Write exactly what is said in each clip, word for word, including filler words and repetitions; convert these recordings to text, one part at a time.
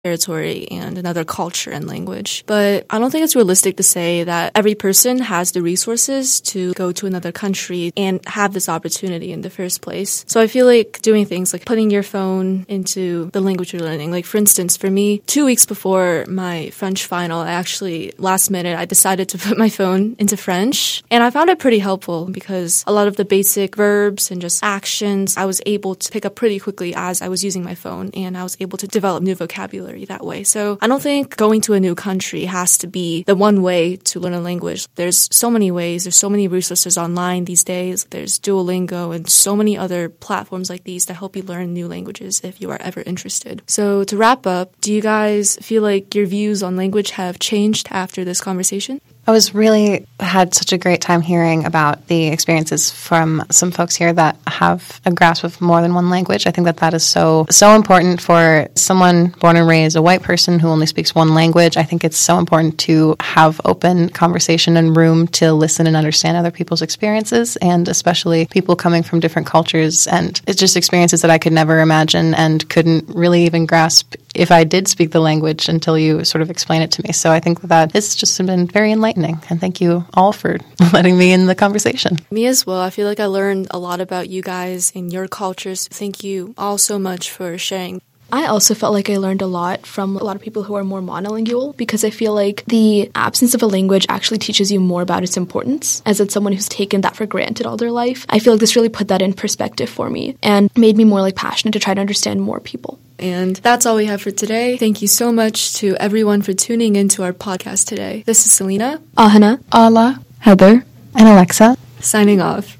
territory and another culture and language. But I don't think it's realistic to say that every person has the resources to go to another country and have this opportunity in the first place. So I feel like doing things like putting your phone into the language you're learning. Like, for instance, for me, two weeks before my French final, I actually, last minute, I decided to put my phone into French. And I found it pretty helpful because a lot of the basic verbs and just actions, I was able to pick up pretty quickly as I was using my phone, and I was able to develop new vocabulary that way. So I don't think going to a new country has to be the one way to learn a language. There's so many ways. There's so many resources online these days. There's Duolingo and so many other platforms like these that help you learn new languages if you are ever interested. So to wrap up, do you guys feel like your views on language have changed after this conversation? I was really had such a great time hearing about the experiences from some folks here that have a grasp of more than one language. I think that that is so, so important for someone born and raised, a white person who only speaks one language. I think it's so important to have open conversation and room to listen and understand other people's experiences, and especially people coming from different cultures. And it's just experiences that I could never imagine and couldn't really even grasp if I did speak the language until you sort of explain it to me. So I think that it's just been very enlightening. And thank you all for letting me in the conversation. Me as well. I feel like I learned a lot about you guys and your cultures. Thank you all so much for sharing. I also felt like I learned a lot from a lot of people who are more monolingual, because I feel like the absence of a language actually teaches you more about its importance. As it's someone who's taken that for granted all their life, I feel like this really put that in perspective for me and made me more like passionate to try to understand more people. And that's all we have for today. Thank you so much to everyone for tuning into our podcast today. This is Selena, Ahana, Ala, Heather, and Alexa, signing off.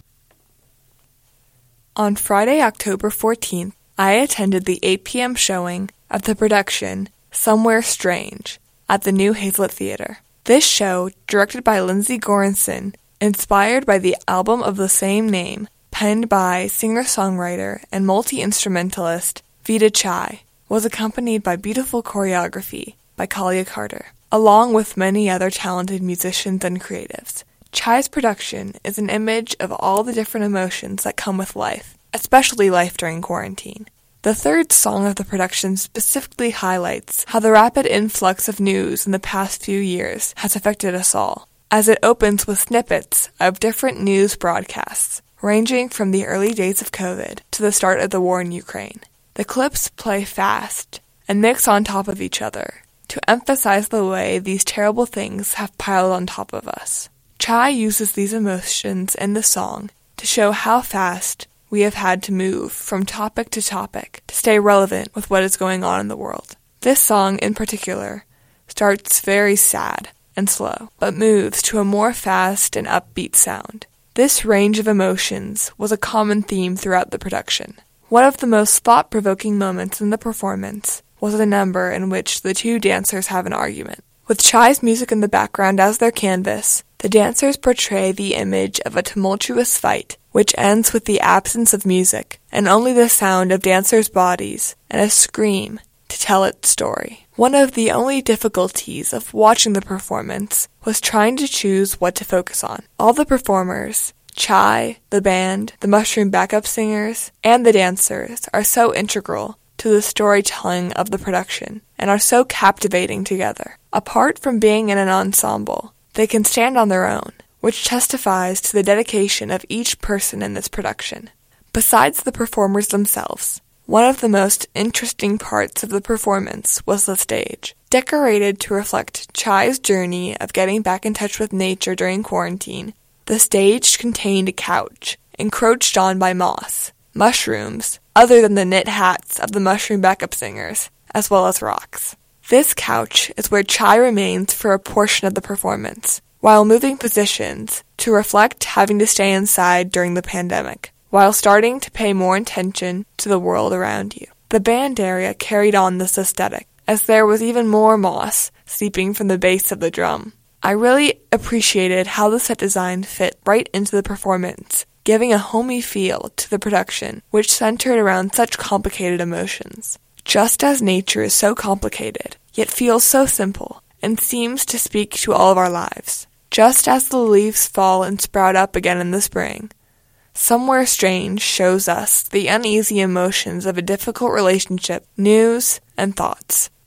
On Friday, October fourteenth, I attended the eight p.m. showing of the production Somewhere Strange at the New Hazlitt Theater. This show, directed by Lindsay Goranson, inspired by the album of the same name, penned by singer-songwriter and multi-instrumentalist Vita Chai, was accompanied by beautiful choreography by Kalia Carter, along with many other talented musicians and creatives. Chai's production is an image of all the different emotions that come with life, especially life during quarantine. The third song of the production specifically highlights how the rapid influx of news in the past few years has affected us all, as it opens with snippets of different news broadcasts, ranging from the early days of COVID to the start of the war in Ukraine. The clips play fast and mix on top of each other to emphasize the way these terrible things have piled on top of us. Chai uses these emotions in the song to show how fast we have had to move from topic to topic to stay relevant with what is going on in the world. This song in particular starts very sad and slow, but moves to a more fast and upbeat sound. This range of emotions was a common theme throughout the production. One of the most thought-provoking moments in the performance was the number in which the two dancers have an argument. With Chai's music in the background as their canvas, the dancers portray the image of a tumultuous fight, which ends with the absence of music and only the sound of dancers' bodies and a scream to tell its story. One of the only difficulties of watching the performance was trying to choose what to focus on. All the performers, Chai, the band, the mushroom backup singers, and the dancers are so integral to the storytelling of the production and are so captivating together. Apart from being in an ensemble, they can stand on their own, which testifies to the dedication of each person in this production. Besides the performers themselves, one of the most interesting parts of the performance was the stage. Decorated to reflect Chai's journey of getting back in touch with nature during quarantine, the stage contained a couch, encroached on by moss, mushrooms, other than the knit hats of the mushroom backup singers, as well as rocks. This couch is where Chai remains for a portion of the performance, while moving positions to reflect having to stay inside during the pandemic, while starting to pay more attention to the world around you. The band area carried on this aesthetic, as there was even more moss seeping from the base of the drum. I really appreciated how the set design fit right into the performance, giving a homey feel to the production, which centered around such complicated emotions. Just as nature is so complicated, yet feels so simple, and seems to speak to all of our lives. Just as the leaves fall and sprout up again in the spring, Somewhere Strange shows us the uneasy emotions of a difficult relationship, news, and thoughts.